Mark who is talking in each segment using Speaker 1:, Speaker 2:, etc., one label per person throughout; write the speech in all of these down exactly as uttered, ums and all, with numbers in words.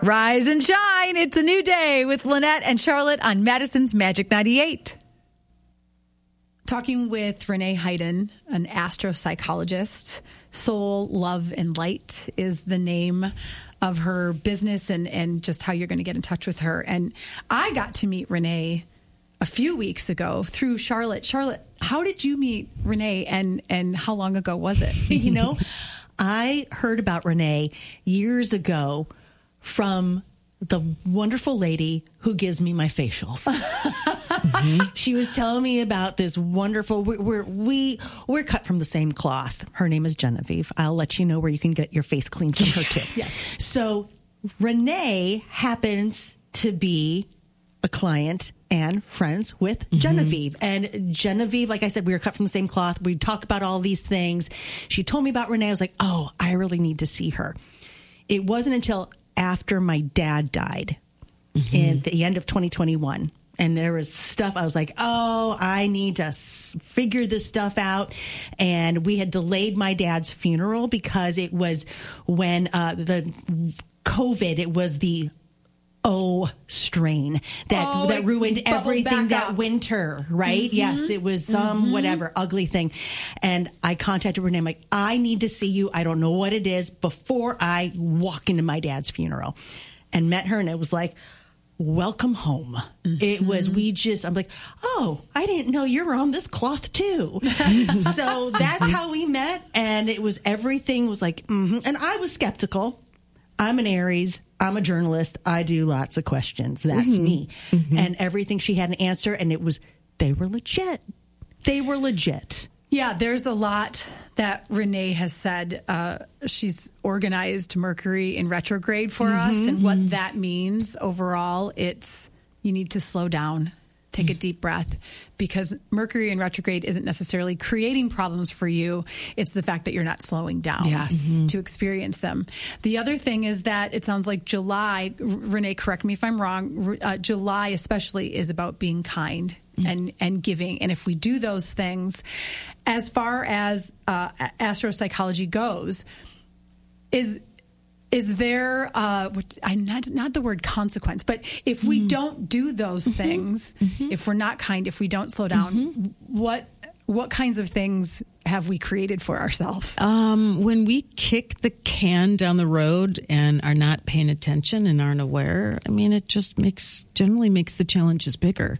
Speaker 1: Rise and shine. It's a new day with Lynette and Charlotte on Madison's Magic ninety-eight. Talking with Renee Hayden, an astropsychologist. Soul, Love, and Light is the name of her business, and, and just how you're going to get in touch with her. And I got to meet Renee a few weeks ago through Charlotte. Charlotte, how did you meet Renee, and, and how long ago was it?
Speaker 2: You know, I heard about Renee years ago from the wonderful lady who gives me my facials. Mm-hmm. She was telling me about this wonderful, we're, we're, we, we're cut from the same cloth. Her name is Genevieve. I'll let you know where you can get your face cleaned from her too.
Speaker 1: Yes.
Speaker 2: So Renee happens to be a client and friends with mm-hmm. Genevieve. And Genevieve, like I said, we were cut from the same cloth. We talk about all these things. She told me about Renee. I was like, oh, I really need to see her. It wasn't until after my dad died mm-hmm. in the end of twenty twenty-one. And there was stuff I was like, oh, I need to s- figure this stuff out. And we had delayed my dad's funeral because it was when uh, the COVID, it was the O strain that
Speaker 1: oh,
Speaker 2: that ruined everything that
Speaker 1: up.
Speaker 2: winter, right? Mm-hmm. Yes, it was some mm-hmm. whatever ugly thing. And I contacted Renee. I'm like, I need to see you. I don't know what it is before I walk into my dad's funeral. And met her, and it was like, welcome home. Mm-hmm. It was, we just, I'm like, oh, I didn't know you were on this cloth too. So that's how we met. And it was, everything was like, mm-hmm. And I was skeptical. I'm an Aries. I'm a journalist. I do lots of questions. That's mm-hmm. me. Mm-hmm. And everything, she had an answer, and it was, they were legit. They were legit.
Speaker 1: Yeah, there's a lot that Renee has said. Uh, she's organized Mercury in retrograde for mm-hmm. us, and what that means overall, it's you need to slow down, take mm-hmm. a deep breath, because Mercury in retrograde isn't necessarily creating problems for you. It's the fact that you're not slowing down
Speaker 2: yes.
Speaker 1: mm-hmm. to experience them. The other thing is that it sounds like July, Renee, correct me if I'm wrong, uh, July especially is about being kind mm-hmm. and, and giving. And if we do those things, as far as uh, astropsychology goes, is Is there, uh, I, not, not the word consequence, but if we mm. don't do those mm-hmm. things, mm-hmm. if we're not kind, if we don't slow down, mm-hmm. what what kinds of things have we created for ourselves?
Speaker 3: Um, when we kick the can down the road and are not paying attention and aren't aware, I mean, it just makes, generally makes the challenges bigger.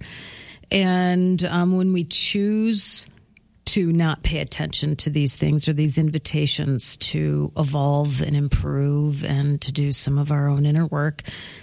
Speaker 3: And um, when we choose to not pay attention to these things or these invitations to evolve and improve and to do some of our own inner work,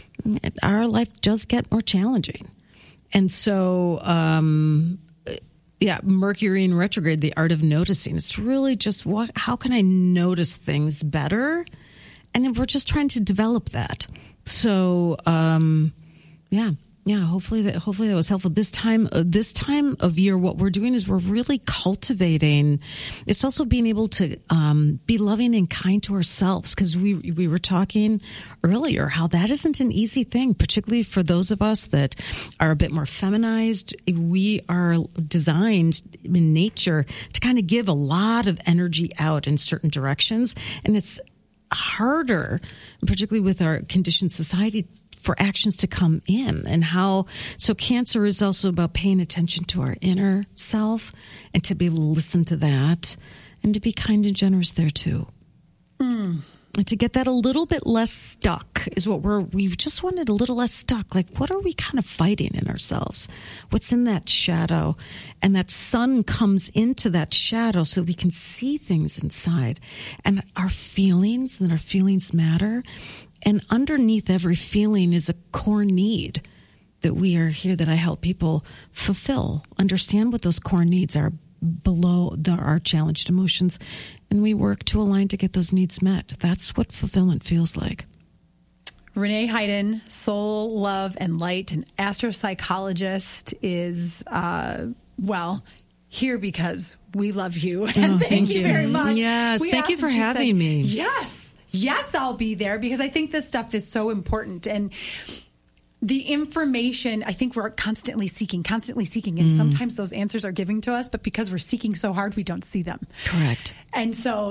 Speaker 3: our life does get more challenging. And so, um, yeah, Mercury in retrograde, the art of noticing. It's really just what, how can I notice things better? And we're just trying to develop that. So, um, yeah. Yeah, hopefully that hopefully that was helpful. This time, uh, this time of year, what we're doing is we're really cultivating. It's also being able to um, be loving and kind to ourselves, because we we were talking earlier how that isn't an easy thing, particularly for those of us that are a bit more feminized. We are designed in nature to kind of give a lot of energy out in certain directions, and it's harder, particularly with our conditioned society, for actions to come in. And how, so Cancer is also about paying attention to our inner self and to be able to listen to that and to be kind and generous there too. Mm. And to get that a little bit less stuck is what we're, we just wanted a little less stuck. Like, what are we kind of fighting in ourselves? What's in that shadow? And that sun comes into that shadow so we can see things inside, and our feelings, and our feelings matter. And underneath every feeling is a core need that we are here, that I help people fulfill, understand what those core needs are below the, our challenged emotions, and we work to align to get those needs met. That's what fulfillment feels like.
Speaker 1: Renee Hayden, Soul, Love, and Light, an astropsychologist, is, uh, well, here because we love you. And
Speaker 3: oh,
Speaker 1: thank,
Speaker 3: thank
Speaker 1: you
Speaker 3: you
Speaker 1: very much.
Speaker 3: Yes,
Speaker 1: we
Speaker 3: thank you for having
Speaker 1: said,
Speaker 3: me.
Speaker 1: Yes. Yes, I'll be there, because I think this stuff is so important. And the information, I think we're constantly seeking, constantly seeking. And mm. sometimes those answers are given to us, but because we're seeking so hard, we don't see them.
Speaker 3: Correct.
Speaker 1: And so